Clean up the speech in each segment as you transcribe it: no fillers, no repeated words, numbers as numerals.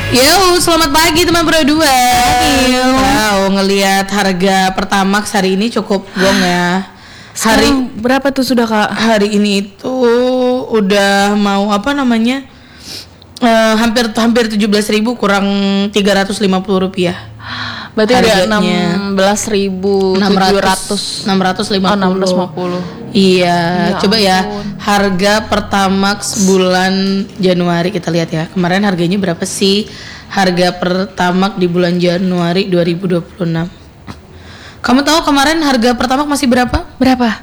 Yo, selamat pagi teman berdua. Wow, ngelihat harga Pertamax hari ini cukup gong ya. Sekarang berapa tuh sudah Kak? Hari ini itu udah mau apa namanya? Hampir 17.000 kurang 350 rupiah. Berarti harganya ada 16.700 650. Iya, Ya coba ya ampun. harga Pertamax bulan Januari kita lihat ya. Kemarin harganya berapa sih? Harga Pertamax di bulan Januari 2026. Kamu tahu kemarin harga Pertamax masih berapa? Berapa?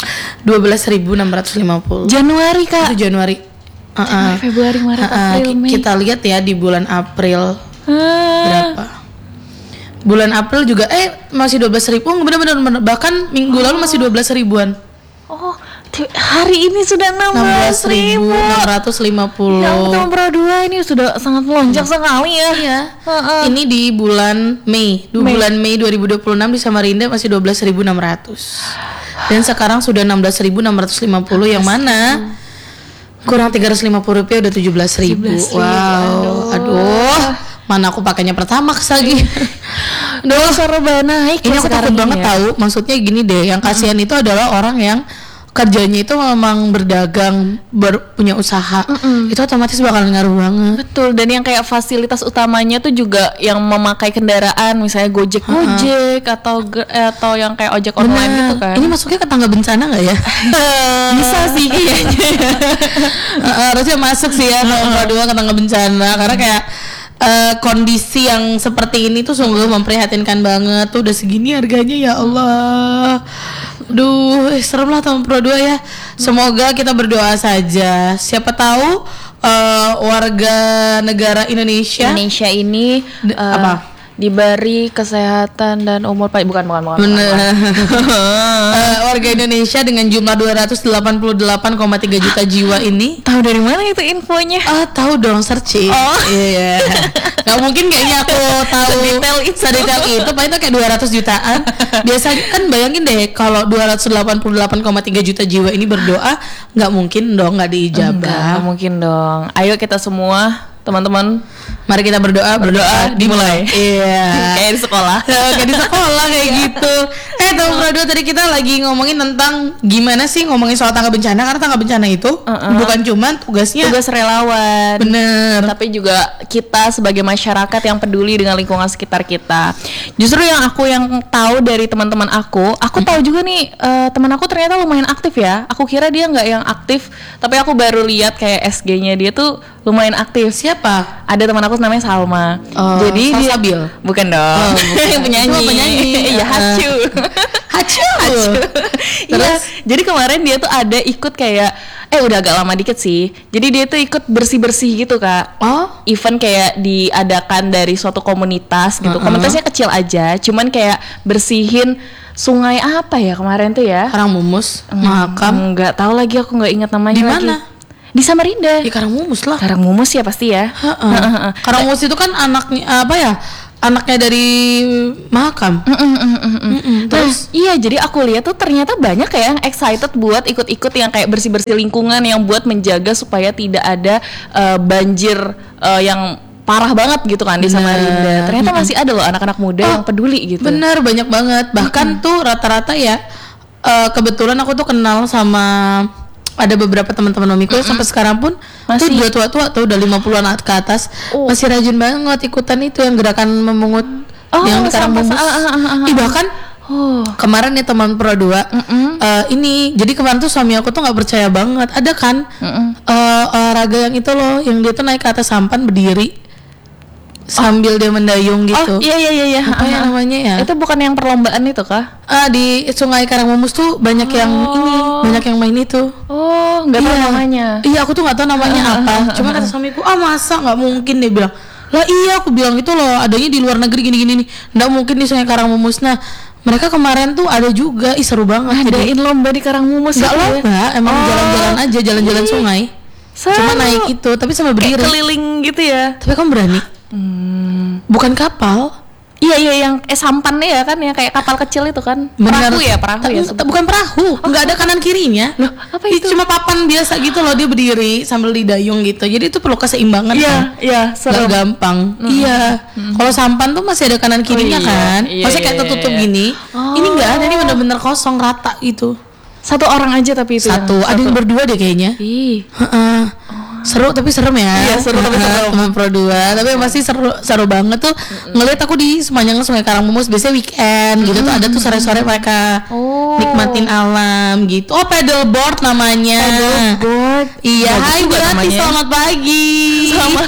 12.650. Januari Kak. Itu Januari. Januari, Februari, Maret, April, Mei. Kita lihat ya di bulan April berapa? Bulan April juga masih 12.000. Oh, benar-benar bahkan minggu lalu masih 12 ribuan. Oh, hari ini sudah 16.650. Ya ampun, Pro 2 ini sudah sangat melonjak sekali ya. Iya. Ini di bulan Mei. Bulan Mei 2026 di Samarinda masih 12.600. Dan sekarang sudah 16.650 yang mana kurang 350 rupiah udah 17.000. Wow. Aduh. Mana aku pakainya Pertamax lagi. Udah serba naik. Ini aku takut banget tahu. Maksudnya gini deh, yang kasihan itu adalah orang yang kerjanya itu memang berdagang, punya usaha. Itu otomatis bakal ngaruh banget. Betul, dan yang kayak fasilitas utamanya tuh juga yang memakai kendaraan, misalnya Gojek atau yang kayak ojek online gitu kan. Ini masuknya ke tangga bencana nggak ya? Bisa sih kayaknya. Harusnya masuk sih ya kalau dua ke tangga bencana, karena kayak kondisi yang seperti ini tuh sungguh memprihatinkan banget. Tuh udah segini harganya, ya Allah. Duh, serem lah teman Pro 2 ya. Semoga kita berdoa saja. Siapa tahu warga negara Indonesia ini apa? Diberi kesehatan dan umur bukan. Bener. Warga Indonesia dengan jumlah 288,3 juta jiwa ini. Tahu dari mana itu infonya? Tahu dong, searching. Iya. Gak mungkin kayaknya aku tahu sedetail itu. Paling tuh kayak 200 jutaan. Biasanya kan bayangin deh kalau 288,3 juta jiwa ini berdoa, nggak mungkin dong nggak diijabah. Nggak mungkin dong. Ayo kita semua teman-teman, mari kita berdoa dimulai. Iya. Kayak di sekolah. Kayak gitu. Teman Pro 2 tadi kita lagi ngomongin tentang gimana sih ngomongin soal tangga bencana, karena tangga bencana itu bukan cuma tugas relawan. Bener. Tapi juga kita sebagai masyarakat yang peduli dengan lingkungan sekitar kita. Justru yang tahu dari teman-teman aku tahu juga nih teman aku ternyata lumayan aktif ya. Aku kira dia nggak yang aktif, tapi aku baru lihat kayak SG-nya dia tuh lumayan aktif. Siapa? Ada teman aku namanya Salma. Jadi dia Salsabil? Bukan dong. penyanyi. Ya Hacu. Iya. Jadi kemarin dia tuh ada ikut kayak udah agak lama dikit sih. Jadi dia tuh ikut bersih-bersih gitu Kak. Event kayak diadakan dari suatu komunitas gitu. Komunitasnya kecil aja, cuman kayak bersihin sungai apa ya kemarin tuh ya? Karangmumus, Mahakam. Enggak tahu lagi, aku enggak ingat namanya. Di lagi. mana? Di Samarinda. Di Karangmumus lah. Karangmumus ya pasti ya. Karangmumus itu kan anaknya apa ya? Anaknya dari Mahakam. Terus iya, jadi aku lihat tuh ternyata banyak kayak yang excited buat ikut-ikut yang kayak bersih-bersih lingkungan, yang buat menjaga supaya tidak ada banjir yang parah banget gitu kan di Samarinda. Ternyata masih ada loh anak-anak muda yang peduli gitu. Bener, banyak banget. Bahkan tuh rata-rata ya kebetulan aku tuh kenal sama ada beberapa teman-teman mamiku sampai sekarang pun masih tuh udah tua-tua tuh udah 50-an ke atas masih rajin banget ikutan itu yang gerakan memungut yang di Karangmumus. Bahkan kemarin nih teman Pro 2 ini jadi kemarin tuh suami aku tuh nggak percaya banget, ada kan olahraga yang itu loh, yang dia tuh naik ke atas sampan berdiri sambil dia mendayung gitu. Iya. Apa ya namanya ya? Itu bukan yang perlombaan itu kah? Di Sungai Karangmumus tuh banyak yang banyak yang main itu. Nggak tahu namanya. Iya, aku tuh nggak tahu namanya apa. Cuma kata suamiku, masa nggak mungkin, dia bilang. Lah iya, aku bilang itu loh, adanya di luar negeri gini-gini nih. Nggak mungkin di Sungai Karangmumus. Nah, mereka kemarin tuh ada juga, seru banget. Adain lomba di Karangmumus. Nggak lomba, emang jalan-jalan aja, jalan-jalan sungai. Cuma naik itu, tapi sambil berdiri. Kayak keliling gitu ya. Tapi kamu berani? Bukan kapal. Iya yang sampannya ya kan, yang kayak kapal kecil itu kan. Bener. Perahu ya. Bukan perahu, nggak ada kanan kirinya. Loh, apa itu? Cuma papan biasa gitu loh, dia berdiri sambil didayung gitu. Jadi itu perlu keseimbangan kan. Iya, Gak gampang. Iya. Kalau sampan tuh masih ada kanan kirinya kan. Masih kayak tertutup gini. Ini nggak ada, ini bener-bener kosong rata gitu. Satu orang aja tapi itu. Satu. Ada yang berdua deh kayaknya. Seru tapi serem ya. Iya, seru tapi serem. Teman Pro 2. Tapi masih seru banget tuh ngelihat aku di sepanjang Sungai Karangmumus. Biasanya weekend gitu tuh ada tuh sore-sore mereka nikmatin alam gitu. Oh, paddleboard namanya. Paddleboard. Iya, hai berarti selamat pagi. Selamat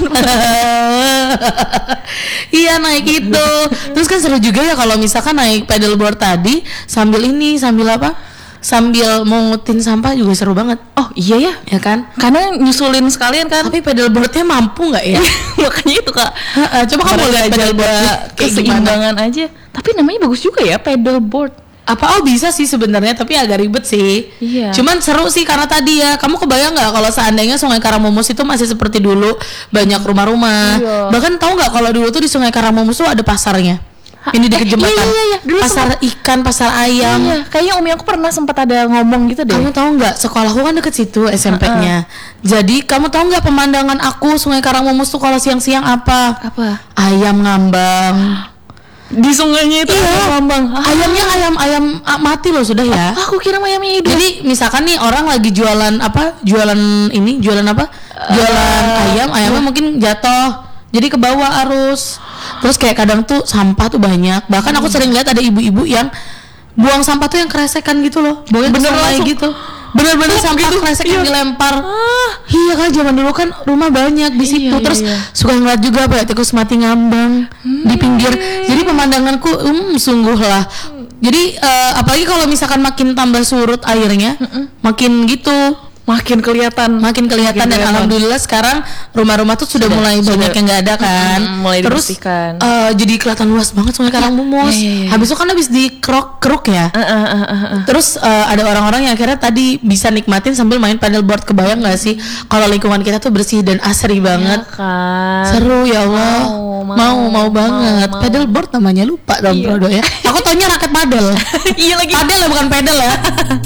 Iya, naik itu. Terus kan seru juga ya kalau misalkan naik paddleboard tadi sambil apa? Sambil mungutin sampah juga seru banget. Oh iya ya kan? Karena nyusulin sekalian kan. Tapi paddleboardnya mampu nggak ya? Makanya itu Kak. Coba kamu lihat paddleboardnya keseimbangan aja. Tapi namanya bagus juga ya, paddleboard. Apa bisa sih sebenarnya, tapi agak ribet sih. Iya. Cuman seru sih karena tadi ya, kamu kebayang nggak kalau seandainya Sungai Karangmumus itu masih seperti dulu, banyak rumah-rumah. Iya. Bahkan tahu nggak kalau dulu tuh di Sungai Karangmumus tuh ada pasarnya. Ini di jembatan. Iya. Dulu pasar ikan, pasar ayam. Iya. Kayaknya umi aku pernah sempat ada ngomong gitu deh. Kamu tahu nggak, sekolahku kan deket situ SMP-nya. Jadi kamu tahu nggak pemandangan aku Sungai Karangmumus tuh kalau siang-siang apa? Apa? Ayam ngambang. Di sungainya itu ngambang. Ayamnya ayam mati loh sudah ya. Aku kira ayamnya hidup. Jadi misalkan nih orang lagi jualan apa? Jualan ayamnya mungkin jatuh. Jadi ke bawah arus. Terus kayak kadang tuh sampah tuh banyak. Bahkan aku sering lihat ada ibu-ibu yang buang sampah tuh yang keresekan gitu loh. Bener langsung gitu. Bener-bener sampah gitu, kresek yang dilempar. Iya kan, zaman dulu kan rumah banyak di situ. Terus suka ngeliat juga apa ya, tikus mati ngambang di pinggir. Jadi pemandanganku sungguh lah. Jadi apalagi kalau misalkan makin tambah surut airnya, makin makin kelihatan dan alhamdulillah sekarang rumah-rumah tuh sudah mulai banyak yang nggak ada kan. Mulai terus dibersihkan. Jadi kelihatan luas banget Sungai Karangmumus. Habis itu kan habis dikeruk ya. Terus ada orang-orang yang akhirnya tadi bisa nikmatin sambil main paddleboard. Kebayang nggak sih kalau lingkungan kita tuh bersih dan asri banget. Kan? Seru ya Allah. Mau banget. Paddleboard namanya, lupa dong Prodo ya. Aku taunya raket padel. Iya lagi. Padel ya, bukan pedal ya.